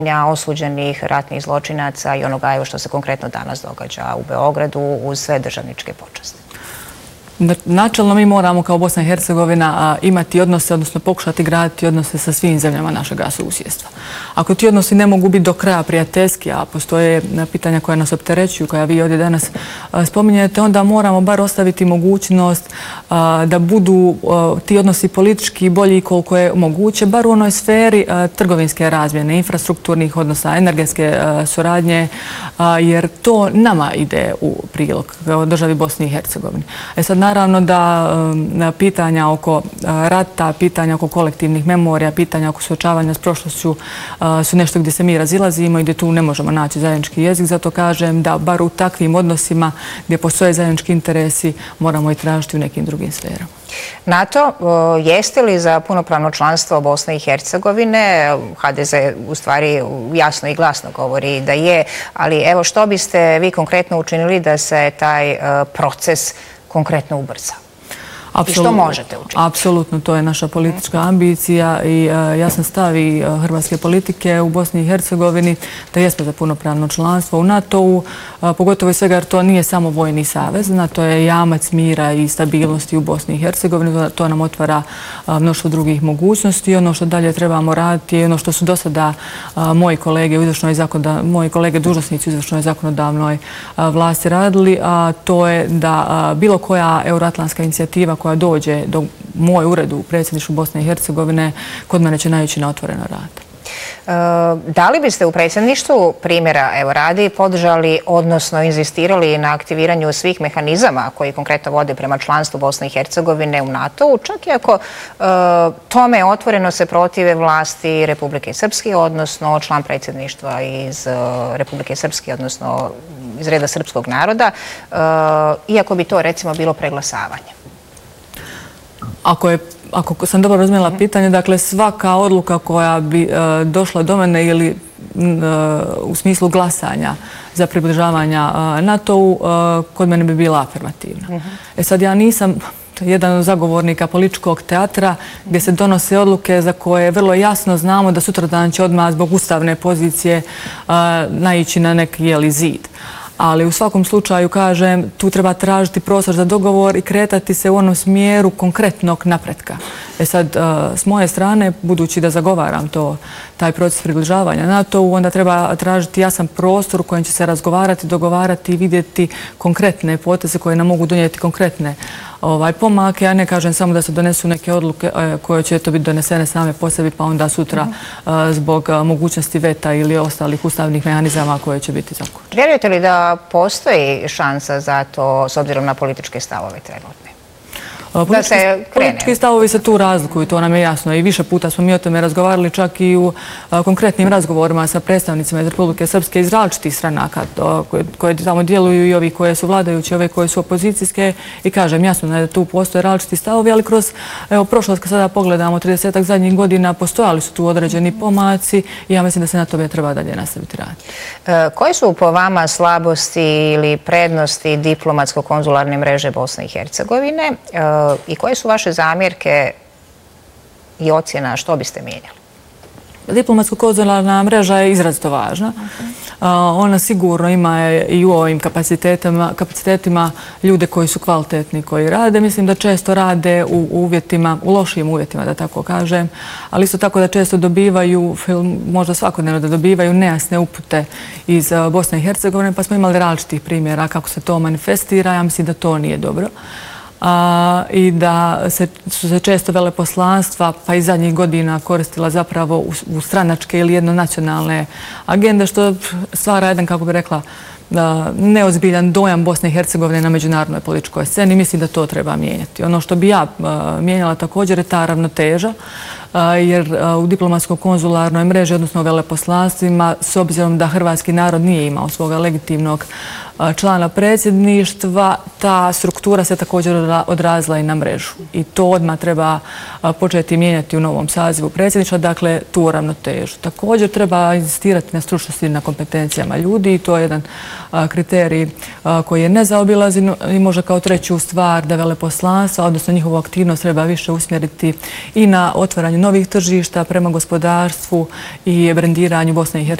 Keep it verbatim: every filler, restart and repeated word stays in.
osuđenih ratnih zločinaca i onoga evo što se konkretno danas događa u Beogradu uz sve državničke počasti? Načelno mi moramo kao Bosna i Hercegovina imati odnose, odnosno pokušati graditi odnose sa svim zemljama našeg susjedstva. Ako ti odnosi ne mogu biti do kraja prijateljski, a postoje pitanja koja nas opterećuju, koja vi ovdje danas spominjete, onda moramo bar ostaviti mogućnost da budu ti odnosi politički bolji koliko je moguće, bar u onoj sferi trgovinske razmjene, infrastrukturnih odnosa, energetske suradnje, jer to nama ide u prilog kao državi Bosni i Hercegovini. E sad, naravno da pitanja oko rata, pitanja oko kolektivnih memorija, pitanja oko suočavanja s prošlošću su nešto gdje se mi razilazimo i gdje tu ne možemo naći zajednički jezik. Zato kažem da bar u takvim odnosima gdje postoje zajednički interesi moramo i tražiti u nekim drugim sferama. NATO, jeste li za punopravno članstvo Bosne i Hercegovine? ha de ze u stvari jasno i glasno govori da je, ali evo što biste vi konkretno učinili da se taj proces konkretno ubrza? I što možete učiniti? Apsolutno, to je naša politička ambicija i jasan stav i hrvatske politike u Bosni i Hercegovini da jesmo za punopravno članstvo u NATO-u, pogotovo i svega jer to nije samo vojni savez. NATO je jamac mira i stabilnosti u Bosni i Hercegovini, to nam otvara mnoštvo drugih mogućnosti. Ono što dalje trebamo raditi je ono što su do sada moji kolege u izvršnoj zakonodavnoj, moji kolege dužnosnici u izvršnoj zakonodavnoj vlasti radili, a to je da bilo koja euroatlantska inicijativa koja dođe do moj uredu u predsjedništvu Bosne i Hercegovine, kod mene će naići na otvoreno vrata. Da li biste u predsjedništvu, primjera evo radi, podržali, odnosno inzistirali na aktiviranju svih mehanizama koji konkretno vode prema članstvu Bosne i Hercegovine u NATO-u, čak i ako tome otvoreno se protive vlasti Republike Srpske, odnosno član predsjedništva iz Republike Srpske, odnosno iz reda srpskog naroda, iako bi to recimo bilo preglasavanje? Ako je Ako sam dobro razumjela pitanje, dakle svaka odluka koja bi došla do mene ili u smislu glasanja za približavanja NATO-u, kod mene bi bila afirmativna. E sad ja nisam jedan od zagovornika političkog teatra gdje se donose odluke za koje vrlo jasno znamo da sutradan će odmah zbog ustavne pozicije naići na neki jeli zid. Ali u svakom slučaju, kažem, tu treba tražiti prostor za dogovor i kretati se u onom smjeru konkretnog napretka. E sad, s moje strane, budući da zagovaram to, taj proces približavanja NATO-u, onda treba tražiti jasan prostor u kojem će se razgovarati, dogovarati i vidjeti konkretne poteze koje nam mogu donijeti konkretne pomake. Ja ne kažem samo da se donesu neke odluke koje će to biti donesene same po sebi, pa onda sutra zbog mogućnosti veta ili ostalih ustavnih mehanizama koje će biti zakon. Vjerujete li da postoji šansa za to s obzirom na političke stavove trenutne? Da se krene. Politički stavovi se tu razlikuju, to nam je jasno. I više puta smo mi o tome razgovarali, čak i u konkretnim razgovorima sa predstavnicima iz Republike Srpske iz različitih stranaka koje tamo djeluju i ovi koje su vladajući, ove koje su opozicijske. I kažem, jasno da tu postoje različiti stavovi, ali kroz prošlost, kad sada pogledamo tridesetak zadnjih godina, postojali su tu određeni pomaci i ja mislim da se na tome treba dalje nastaviti raditi. Koje su po vama slabosti ili prednosti diplomatsko-konzularne mreže Bosne i Hercegovine? I koje su vaše zamjerke i ocjena što biste mijenjali? Diplomatsko-konzularna mreža je izrazito važna. Ona sigurno ima i u ovim kapacitetima ljude koji su kvalitetni, koji rade. Mislim da često rade u uvjetima, u lošim uvjetima, da tako kažem, ali isto tako da često dobivaju, možda svakodnevno da dobivaju nejasne upute iz Bosne i Hercegovine, pa smo imali različitih primjera kako se to manifestira. Ja mislim da to nije dobro. I da su se često veleposlanstva pa i zadnjih godina koristila zapravo u stranačke ili jednonacionalne agende, što stvara jedan, kako bi rekla, neozbiljan dojam Bosne i Hercegovine na međunarodnoj političkoj sceni. Mislim da to treba mijenjati. Ono što bi ja mijenjala također je ta ravnoteža, jer u diplomatsko-konzularnoj mreži, odnosno u veleposlanstvima, s obzirom da hrvatski narod nije imao svoga legitimnog člana predsjedništva, ta struktura se također odrazila i na mrežu. I to odmah treba početi mijenjati u novom sazivu predsjedništva, dakle tu ravnotežu. Također treba insistirati na stručnosti i na kompetencijama ljudi i to je jedan kriterij koji je nezaobilazan i možda kao treću stvar da veleposlanstva, odnosno njihovu aktivnost treba više usmjeriti i na otvaranju novih tržišta, prema gospodarstvu i brendiranju Bosne i Hercegovine.